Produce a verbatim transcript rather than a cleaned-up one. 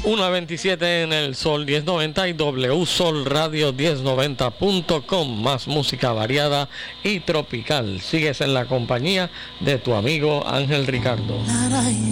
una a veintisiete en el Sol diez noventa y W Sol Radio diez noventa punto com. Más música variada y tropical. Sigues en la compañía de tu amigo Ángel Ricardo.